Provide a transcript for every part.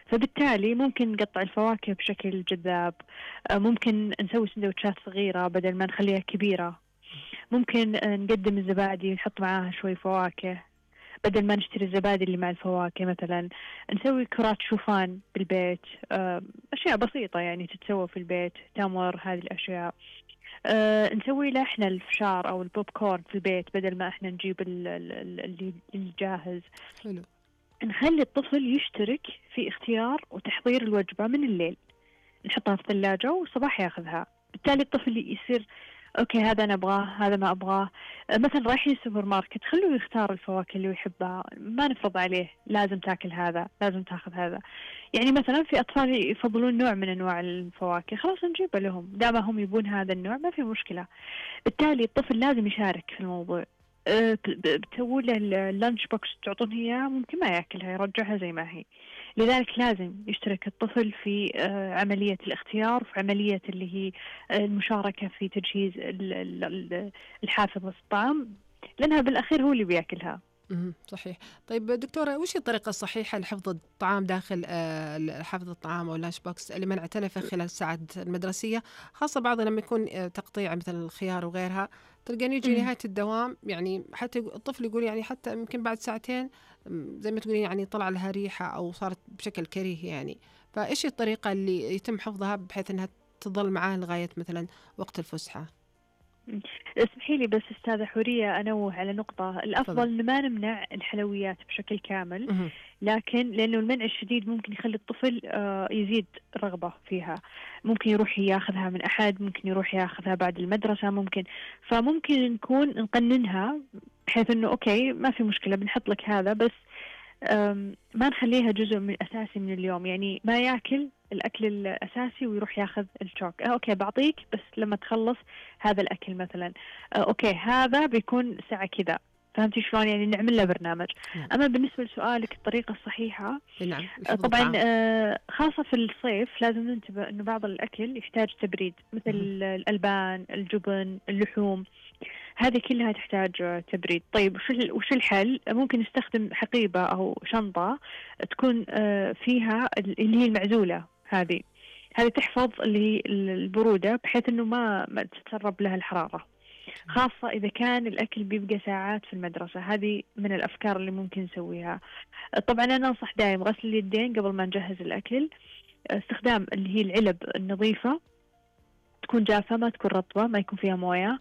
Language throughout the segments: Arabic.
فبالتالي ممكن نقطع الفواكه بشكل جذاب. ممكن نسوي سندوتشات صغيرة بدل ما نخليها كبيرة. ممكن نقدم الزبادي ونحط معاها شوي فواكه بدل ما نشتري الزبادي اللي مع الفواكه. مثلا نسوي كرات شوفان بالبيت. أشياء بسيطة يعني تتسوى في البيت، تمر، هذه الأشياء. نسوي له احنا الفشار أو البوب كورن في البيت بدل ما احنا نجيب اللي الجاهز. حلو. نخلي الطفل يشترك في اختيار وتحضير الوجبة من الليل، نحطها في الثلاجة والصباح ياخذها. بالتالي الطفل يصير اوكي هذا انا ابغاه هذا ما ابغاه. مثلا رايحين السوبر ماركت، خلوه يختار الفواكه اللي يحبها، ما نفرض عليه لازم تاكل هذا لازم تاخذ هذا. يعني مثلا في اطفال يفضلون نوع من انواع الفواكه، خلاص نجيبه لهم دام هم يبون هذا النوع، ما في مشكلة. بالتالي الطفل لازم يشارك في الموضوع. بتسووا له اللانش بوكس تعطون اياه، ممكن ما ياكلها يرجعها زي ما هي. لذلك لازم يشترك الطفل في عملية الاختيار، في عملية اللي هي المشاركة في تجهيز الحافظ الطعام، لأنها بالأخير هو اللي بياكلها. صحيح. طيب دكتورة، وش الطريقة الصحيحة لحفظ الطعام داخل حفظ الطعام أو اللانش بوكس لمن اعتنفه خلال الساعات المدرسية، خاصة بعض لما يكون تقطيع مثل الخيار وغيرها، تلقين يجي نهاية الدوام يعني حتى الطفل يقول يعني حتى يمكن بعد ساعتين زي ما تقولين يعني طلع لها ريحة أو صارت بشكل كريه يعني. فإيش الطريقة اللي يتم حفظها بحيث أنها تظل معاه لغاية مثلا وقت الفسحة؟ اسمحي لي بس أستاذة حورية أنوه على نقطة. تفضل. الأفضل ما نمنع الحلويات بشكل كامل، مهم. لكن لأنه المنع الشديد ممكن يخلي الطفل يزيد رغبة فيها. ممكن يروح ياخذها من أحد، ممكن يروح ياخذها بعد المدرسة، ممكن. فممكن نكون نقننها بحيث أنه أوكي ما في مشكلة بنحط لك هذا، بس ما نخليها جزء من أساسي من اليوم. يعني ما ياكل الأكل الأساسي ويروح ياخذ الشوك. أوكي بعطيك بس لما تخلص هذا الأكل مثلا. أوكي هذا بيكون ساعة كذا. فهمتي شلون؟ يعني نعمل له برنامج. نعم. أما بالنسبة لسؤالك الطريقة الصحيحة، نعم، لحفظ طبعا الطعام. خاصة في الصيف لازم ننتبه أنه بعض الأكل يحتاج تبريد، مثل مهم. الألبان، الجبن، اللحوم، هذه كلها تحتاج تبريد. طيب وش الحل؟ ممكن نستخدم حقيبة أو شنطة تكون فيها اللي هي المعزولة. هذه تحفظ اللي هي البرودة بحيث أنه ما تتسرب لها الحرارة، خاصة إذا كان الأكل بيبقى ساعات في المدرسة. هذه من الأفكار اللي ممكن نسويها. طبعا أنا أنصح دائم غسل اليدين قبل ما نجهز الأكل. استخدام اللي هي العلب النظيفة، تكون جافة ما تكون رطبة، ما يكون فيها موية.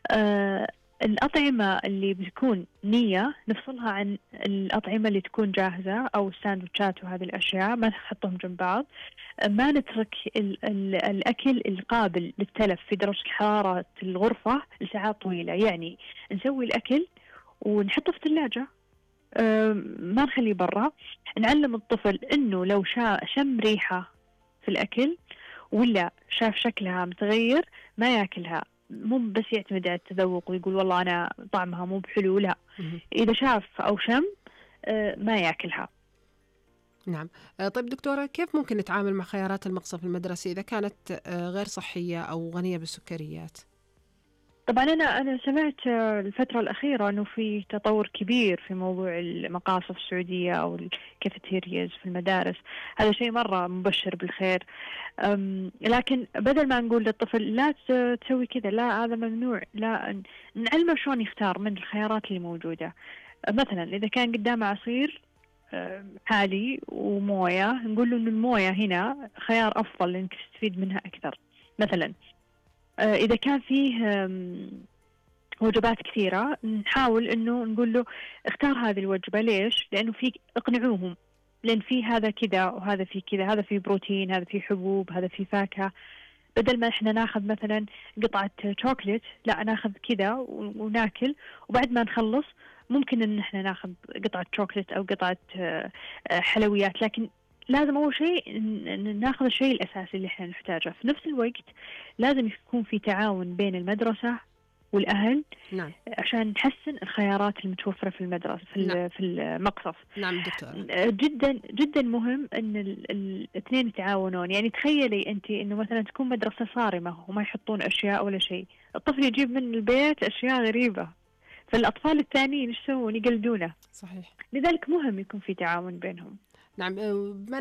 الأطعمة اللي بتكون نية نفصلها عن الأطعمة اللي تكون جاهزة أو الساندوتشات وهذه الأشياء، ما نحطهم جنب بعض. ما نترك الأكل القابل للتلف في درجة حرارة الغرفة لساعات طويلة. يعني نسوي الأكل ونحطه في الثلاجة، ما نخليه برا. نعلم الطفل إنه لو شم ريحة في الأكل ولا شاف شكلها متغير ما ياكلها. مو بس يعتمد على التذوق ويقول والله أنا طعمها مو بحلو، لا، مهم. إذا شاف أو شم ما ياكلها. نعم. طيب دكتورة، كيف ممكن نتعامل مع خيارات المقصف المدرسي إذا كانت غير صحية أو غنية بالسكريات؟ طبعا أنا سمعت الفترة الأخيرة أنه في تطور كبير في موضوع المقاصف السعودية أو الكافيتيرياز في المدارس. هذا شيء مرة مبشر بالخير. لكن بدل ما نقول للطفل لا تسوي كذا، لا هذا ممنوع، لا، نعلمه شلون يختار من الخيارات اللي موجودة. مثلا إذا كان قدامه عصير حالي وموية، نقول له إن الموية هنا خيار أفضل لأنك تستفيد منها أكثر. مثلا إذا كان فيه وجبات كثيرة، نحاول إنه نقول له اختار هذه الوجبة. ليش؟ لأنه في اقنعوهم، لأن في هذا كذا وهذا في كذا، هذا في بروتين، هذا في حبوب، هذا في فاكهة. بدل ما إحنا ناخذ مثلا قطعة شوكليت، لا ناخذ كذا وناكل، وبعد ما نخلص ممكن إن إحنا ناخذ قطعة شوكليت أو قطعة حلويات. لكن لازم أول شيء ناخذ الشيء الأساسي اللي إحنا نحتاجه. في نفس الوقت لازم يكون في تعاون بين المدرسة والأهل نعم. عشان نحسن الخيارات المتوفرة في المدرسة نعم. في المقصف. نعم دكتورة. جدا جدا مهم ان الاثنين يتعاونون. يعني تخيلي انت انه مثلا تكون مدرسة صارمة وما يحطون اشياء ولا شيء، الطفل يجيب من البيت اشياء غريبة، فالاطفال الثانيين ايش يسوون؟ يقلدونه. صحيح. لذلك مهم يكون في تعاون بينهم. نعم.